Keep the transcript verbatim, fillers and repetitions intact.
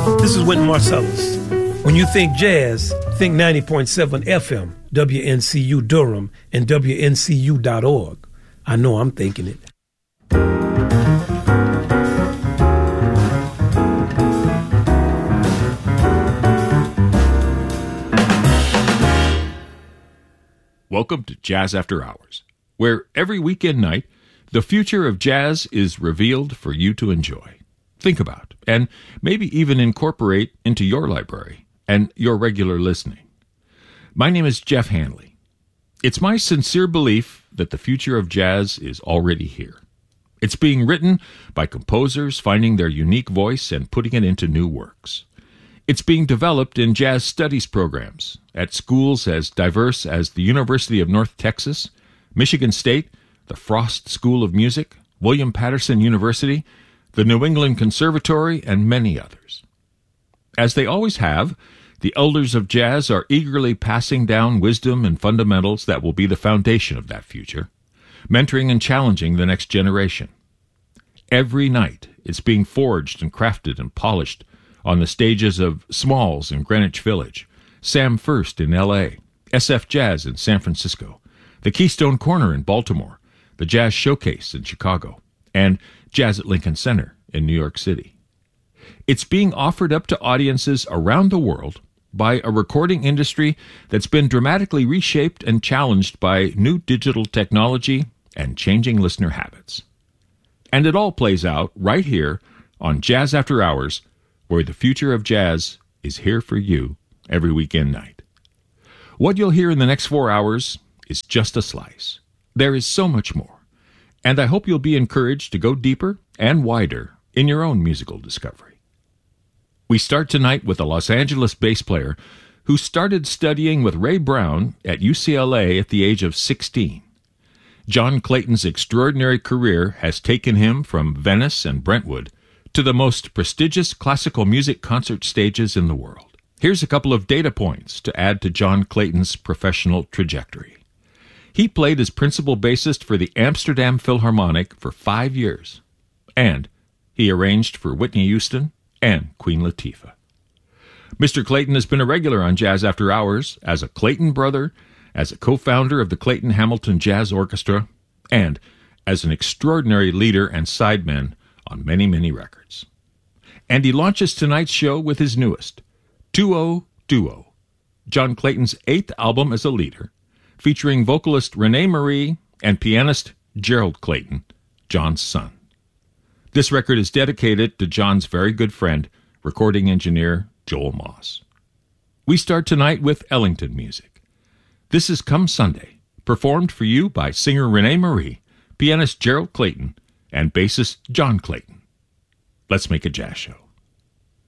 This is Wynton Marsalis. When you think jazz, think ninety point seven F M, W N C U Durham, and W N C U dot org. I know I'm thinking it. Welcome to Jazz After Hours, where every weekend night, the future of jazz is revealed for you to enjoy, think about, and maybe even incorporate into your library and your regular listening. My name is Jeff Hanley. It's my sincere belief that the future of jazz is already here. It's being written by composers finding their unique voice and putting it into new works. It's being developed in jazz studies programs at schools as diverse as the University of North Texas, Michigan State, the Frost School of Music, William Patterson University, the New England Conservatory, and many others. As they always have, the elders of jazz are eagerly passing down wisdom and fundamentals that will be the foundation of that future, mentoring and challenging the next generation. Every night, it's being forged and crafted and polished on the stages of Smalls in Greenwich Village, Sam First in L A, S F Jazz in San Francisco, the Keystone Corner in Baltimore, the Jazz Showcase in Chicago, and Jazz at Lincoln Center in New York City. It's being offered up to audiences around the world by a recording industry that's been dramatically reshaped and challenged by new digital technology and changing listener habits. And it all plays out right here on Jazz After Hours, where the future of jazz is here for you every weekend night. What you'll hear in the next four hours is just a slice. There is so much more, and I hope you'll be encouraged to go deeper and wider in your own musical discovery. We start tonight with a Los Angeles bass player who started studying with Ray Brown at U C L A at the age of sixteen. John Clayton's extraordinary career has taken him from Venice and Brentwood to the most prestigious classical music concert stages in the world. Here's a couple of data points to add to John Clayton's professional trajectory. He played as principal bassist for the Amsterdam Philharmonic for five years, and he arranged for Whitney Houston and Queen Latifah. Mister Clayton has been a regular on Jazz After Hours as a Clayton brother, as a co-founder of the Clayton Hamilton Jazz Orchestra, and as an extraordinary leader and sideman on many, many records. And he launches tonight's show with his newest, Duo Duo, John Clayton's eighth album as a leader, featuring vocalist Renee Marie and pianist Gerald Clayton, John's son. This record is dedicated to John's very good friend, recording engineer Joel Moss. We start tonight with Ellington music. This is Come Sunday, performed for you by singer Renee Marie, pianist Gerald Clayton, and bassist John Clayton. Let's make a jazz show.